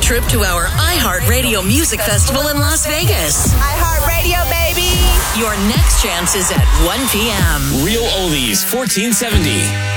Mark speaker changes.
Speaker 1: trip to our iHeartRadio Music Festival in Las Vegas.
Speaker 2: iHeartRadio, baby!
Speaker 1: Your next chance is at 1 p.m.
Speaker 3: Real Oldies 1470.